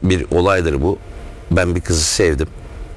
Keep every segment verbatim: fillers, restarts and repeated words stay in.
bir olaydır bu. Ben bir kızı sevdim.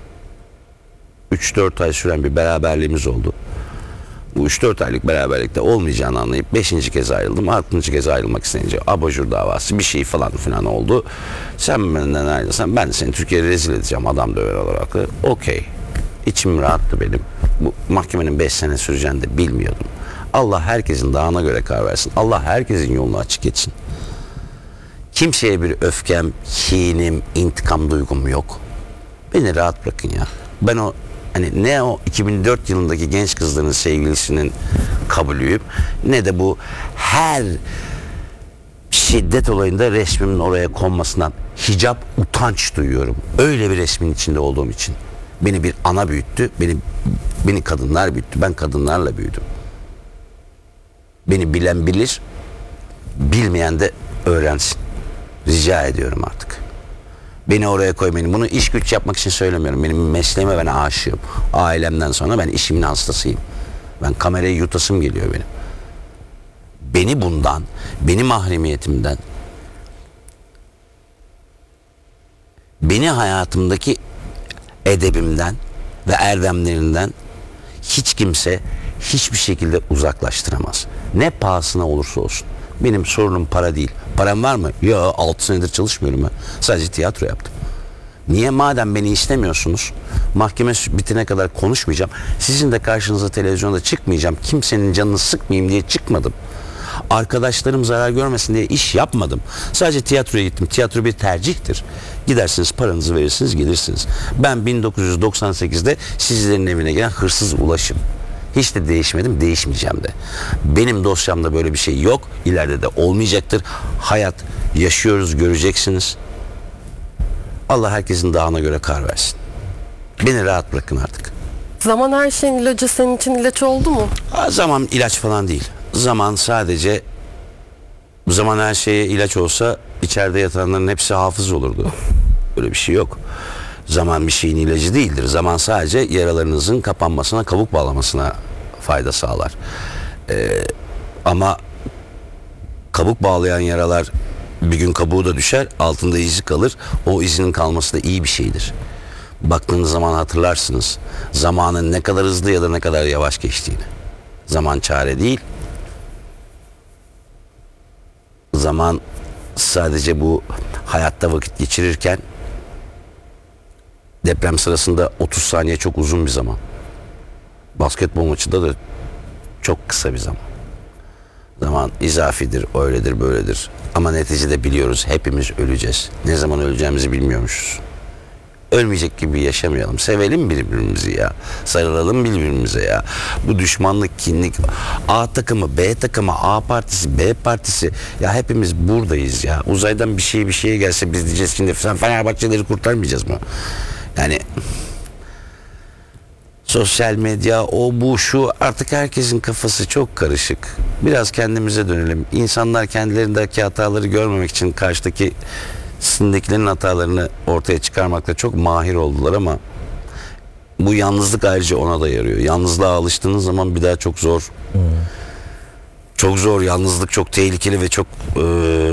üç dört ay süren bir beraberliğimiz oldu. Bu üç dört aylık beraberlikte olmayacağını anlayıp beşinci kez ayrıldım. altıncı kez ayrılmak isteyince abajur davası bir şey falan filan oldu. Sen benden ayrılsan ben de seni Türkiye'ye rezil edeceğim adam döver olarak. Okey. İçim rahattı benim. Bu mahkemenin beş sene süreceğini de bilmiyordum. Allah herkesin dağına göre karar versin. Allah herkesin yolunu açık etsin. Kimseye bir öfkem, kinim, intikam duygum yok. Beni rahat bırakın ya. Ben o hani ne o iki bin dört yılındaki genç kızların sevgilisinin kabulüyüm, ne de bu her şiddet olayında resmimin oraya konmasından hicap, utanç duyuyorum. Öyle bir resmin içinde olduğum için. Beni bir ana büyüttü, beni beni kadınlar büyüttü. Ben kadınlarla büyüdüm. Beni bilen bilir, bilmeyen de öğrensin. Rica ediyorum artık. Beni oraya koymayın. Bunu iş güç yapmak için söylemiyorum. Benim mesleğime ben aşığım. Ailemden sonra ben işimin hastasıyım. Ben kamerayı yutasım geliyor benim. Beni bundan, benim mahremiyetimden, beni hayatımdaki edebimden ve erdemlerinden hiç kimse hiçbir şekilde uzaklaştıramaz. Ne pahasına olursa olsun. Benim sorunum para değil. Param var mı? Ya altı senedir çalışmıyorum ben. Sadece tiyatro yaptım. Niye? Madem beni istemiyorsunuz, mahkeme bitene kadar konuşmayacağım. Sizin de karşınıza televizyonda çıkmayacağım. Kimsenin canını sıkmayayım diye çıkmadım. Arkadaşlarım zarar görmesin diye iş yapmadım. Sadece tiyatroya gittim. Tiyatro bir tercihtir. Gidersiniz, paranızı verirsiniz, gelirsiniz. Ben bin dokuz yüz doksan sekizde sizlerin evine gelen hırsız Ulaş'ım. Hiç de değişmedim, değişmeyeceğim de. Benim dosyamda böyle bir şey yok. İleride de olmayacaktır. Hayat yaşıyoruz, göreceksiniz. Allah herkesin dağına göre kar versin. Beni rahat bırakın artık. Zaman her şeyin ilacı senin için ilaç oldu mu? Ha, zaman ilaç falan değil. Zaman sadece, zaman her şeye ilaç olsa içeride yatanların hepsi hafız olurdu. Öyle bir şey yok. Zaman bir şeyin ilacı değildir. Zaman sadece yaralarınızın kapanmasına, kabuk bağlamasına fayda sağlar. Ee, ama kabuk bağlayan yaralar bir gün kabuğu da düşer, altında izi kalır. O izinin kalması da iyi bir şeydir. Baktığınız zaman hatırlarsınız. Zamanın ne kadar hızlı ya da ne kadar yavaş geçtiğini. Zaman çare değil. Zaman sadece bu hayatta vakit geçirirken, deprem sırasında otuz saniye çok uzun bir zaman. Basketbol maçında da çok kısa bir zaman. Zaman izafidir, öyledir, böyledir. Ama neticede biliyoruz, hepimiz öleceğiz. Ne zaman öleceğimizi bilmiyormuşuz. Ölmeyecek gibi yaşamayalım. Sevelim birbirimizi ya. Sarılalım birbirimize ya. Bu düşmanlık, kinlik, A takımı, B takımı, A partisi, B partisi. Ya hepimiz buradayız ya. Uzaydan bir şey bir şeye gelse biz diyeceğiz şimdi sen Fenerbahçeleri kurtarmayacağız mı? Yani sosyal medya, o bu şu, artık herkesin kafası çok karışık. Biraz kendimize dönelim. İnsanlar kendilerindeki hataları görmemek için karşıdaki sizindekilerin hatalarını ortaya çıkarmakta çok mahir oldular ama bu yalnızlık ayrıca ona da yarıyor. Yalnızlığa alıştığınız zaman bir daha çok zor. Hmm. Çok zor. Yalnızlık çok tehlikeli ve çok e,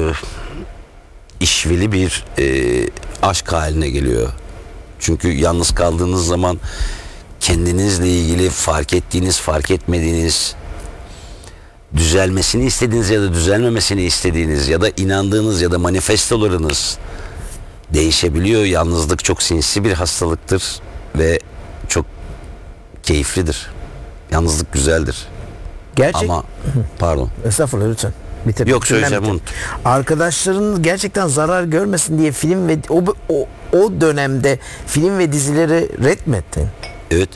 işveli bir e, aşk haline geliyor. Çünkü yalnız kaldığınız zaman kendinizle ilgili fark ettiğiniz, fark etmediğiniz, düzelmesini istediğiniz ya da düzelmemesini istediğiniz ya da inandığınız ya da manifestolarınız değişebiliyor. Yalnızlık çok sinsi bir hastalıktır ve çok keyiflidir. Yalnızlık güzeldir. Gerçek. Ama pardon. Estağfurullah lütfen. Bitir. Yok söyleyeceğim unuttum. Arkadaşların gerçekten zarar görmesin diye film ve o, o, o dönemde film ve dizileri ret mi ettin? Evet.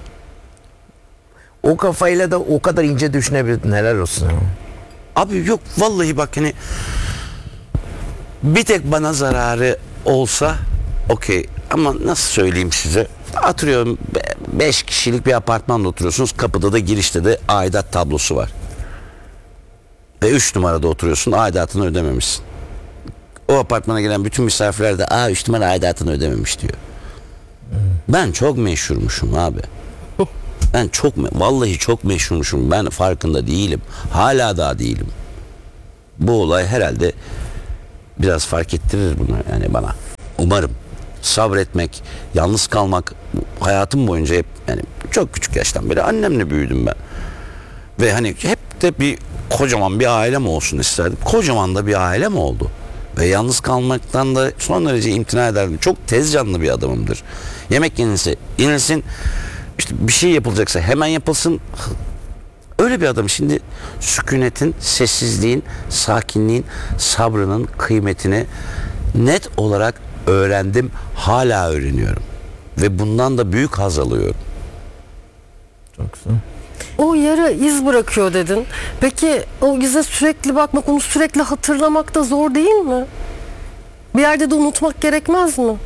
O kafayla da o kadar ince düşünebildin, helal olsun. Abi yok vallahi bak hani bir tek bana zararı olsa okey, ama nasıl söyleyeyim size, atıyorum beş kişilik bir apartmanda oturuyorsunuz, kapıda da girişte de aidat tablosu var ve üç numarada oturuyorsun, aidatını ödememişsin. O apartmana gelen bütün misafirler de aa üç numara aidatını ödememiş diyor. Ben çok meşhurmuşum abi. Ben çok, vallahi çok meşhurmuşum. Ben farkında değilim. Hala daha değilim. Bu olay herhalde biraz fark ettirir bunu yani bana. O umarım sabretmek, yalnız kalmak hayatım boyunca hep, yani çok küçük yaştan beri annemle büyüdüm ben. Ve hani hep de bir kocaman bir ailem olsun isterdim. Kocaman da bir ailem oldu. Ve yalnız kalmaktan da son derece imtina ederdim. Çok tez canlı bir adamımdır. Yemek yenilse yenilsin, işte bir şey yapılacaksa hemen yapılsın. Öyle bir adam. Şimdi sükunetin, sessizliğin, sakinliğin, sabrının kıymetini net olarak öğrendim. Hala öğreniyorum. Ve bundan da büyük haz alıyorum. Çok güzel. O yara iz bırakıyor dedin. Peki o ize sürekli bakmak, onu sürekli hatırlamak da zor değil mi? Bir yerde de unutmak gerekmez mi?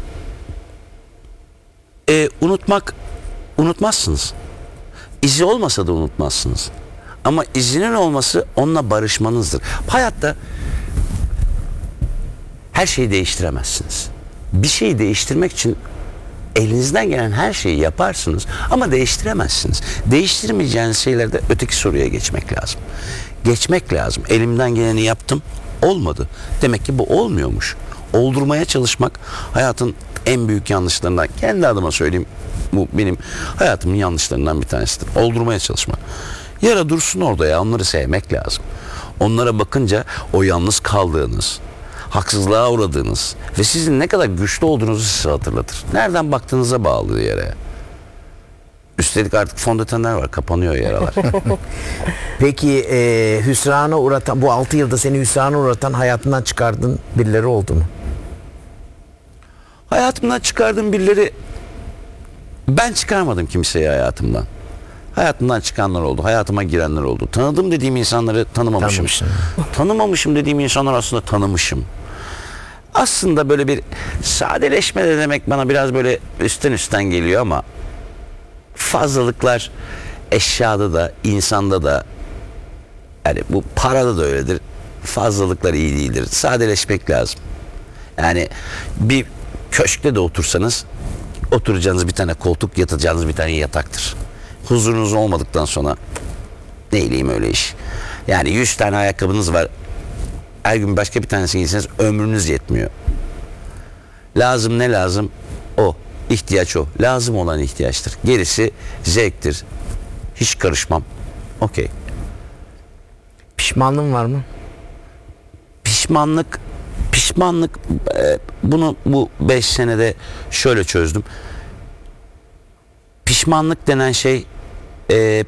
E, unutmak, unutmazsınız. İzi olmasa da unutmazsınız. Ama izinin olması onunla barışmanızdır. Hayatta her şeyi değiştiremezsiniz. Bir şeyi değiştirmek için elinizden gelen her şeyi yaparsınız ama değiştiremezsiniz. Değiştirmeyeceğiniz şeylerde öteki soruya geçmek lazım. Geçmek lazım. Elimden geleni yaptım, olmadı. Demek ki bu olmuyormuş. Oldurmaya çalışmak hayatın en büyük yanlışlarından. Kendi adıma söyleyeyim, bu benim hayatımın yanlışlarından bir tanesidir. Oldurmaya çalışmak. Yara dursun orada ya, onları sevmek lazım. Onlara bakınca o yalnız kaldığınız, haksızlığa uğradığınız ve sizin ne kadar güçlü olduğunuzu size hatırlatır. Nereden baktığınıza bağlı yere. Üstelik artık fondötenler var, kapanıyor yaralar. Peki e, hüsrana uğratan, bu altı yılda seni hüsrana uğratan, hayatından çıkardığın birileri oldu mu? Hayatımdan çıkardığım birileri, ben çıkarmadım kimseyi hayatımdan. Hayatımdan çıkanlar oldu, hayatıma girenler oldu. Tanıdım dediğim insanları tanımamışım. Tanımışsın. Tanımamışım dediğim insanlar aslında tanımışım. Aslında böyle bir sadeleşme de demek bana biraz böyle üstten üstten geliyor ama fazlalıklar eşyada da, insanda da, yani bu parada da öyledir. Fazlalıklar iyi değildir. Sadeleşmek lazım. Yani bir köşkte de otursanız oturacağınız bir tane koltuk, yatacağınız bir tane yataktır. Huzurunuz olmadıktan sonra neyleyim öyle iş. Yani yüz tane ayakkabınız var. Her gün başka bir tanesini giyseniz ömrünüz yetmiyor. Lazım ne lazım? O. İhtiyaç o. Lazım olan ihtiyaçtır. Gerisi zevktir. Hiç karışmam. Okey. Pişmanlığın var mı? Pişmanlık pişmanlık e, bunu bu beş senede şöyle çözdüm. Pişmanlık denen şey e,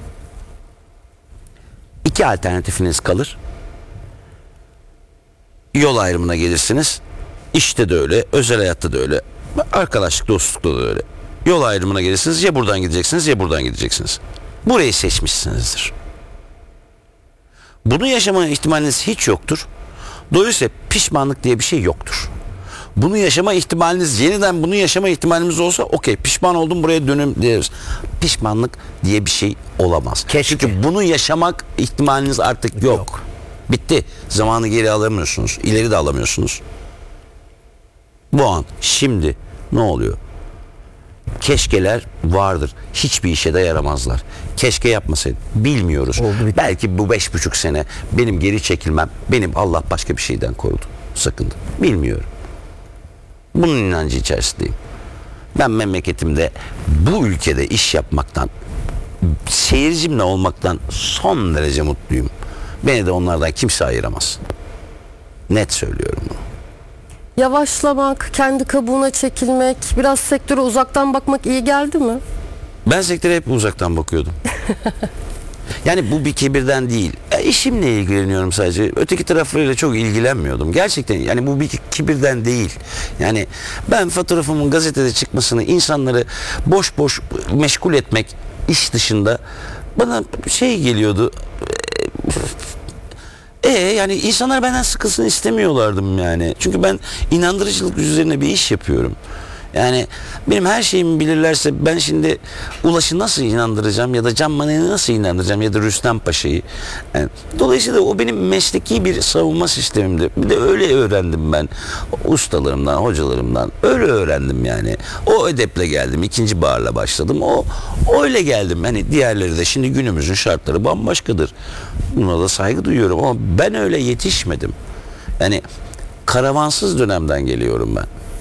iki alternatifiniz kalır. Yol ayrımına gelirsiniz. İşte de öyle, özel hayatta da öyle. Arkadaşlık, dostlukta da öyle. Yol ayrımına gelirsiniz, ya buradan gideceksiniz ya buradan gideceksiniz. Burayı seçmişsinizdir. Bunu yaşama ihtimaliniz hiç yoktur. Dolayısıyla pişmanlık diye bir şey yoktur. Bunu yaşama ihtimaliniz, yeniden bunu yaşama ihtimalimiz olsa okey, pişman oldum, buraya dönüm deriz. Pişmanlık diye bir şey olamaz. Keşke. Çünkü bunu yaşamak ihtimaliniz artık yok. Yok. Bitti. Zamanı geri alamıyorsunuz. İleri de alamıyorsunuz. Bu an, şimdi ne oluyor? Keşkeler vardır. Hiçbir işe de yaramazlar. Keşke yapmasaydım. Bilmiyoruz. Oldu, bitti. Belki bu beş buçuk sene benim geri çekilmem, benim Allah başka bir şeyden korudu. Sakındı. Bilmiyorum. Bunun inancı içerisindeyim. Ben memleketimde, bu ülkede iş yapmaktan, seyircimle olmaktan son derece mutluyum. Beni de onlardan kimse ayıramaz. Net söylüyorum bunu. Yavaşlamak, kendi kabuğuna çekilmek, biraz sektöre uzaktan bakmak iyi geldi mi? Ben sektöre hep uzaktan bakıyordum. Yani bu bir kibirden değil. E, işimle ilgileniyorum sadece. Öteki taraflarıyla çok ilgilenmiyordum. Gerçekten yani bu bir kibirden değil. Yani ben fotoğrafımın gazetede çıkmasını, insanları boş boş meşgul etmek iş dışında bana şey geliyordu. E yani insanlar benden sıkılsın istemiyorlardım yani. Çünkü ben inandırıcılık üzerine bir iş yapıyorum. Yani benim her şeyimi bilirlerse ben şimdi Ulaş'ı nasıl inandıracağım ya da Can Manen'i nasıl inandıracağım ya da Rüstem Paşa'yı. Yani, dolayısıyla o benim mesleki bir savunma sistemimdi. Bir de öyle öğrendim ben ustalarımdan, hocalarımdan. Öyle öğrendim yani. O edeple geldim. İkinci baharla başladım. O öyle geldim. Hani diğerleri de şimdi günümüzün şartları bambaşkadır. Buna da saygı duyuyorum ama ben öyle yetişmedim. Yani karavansız dönemden geliyorum ben.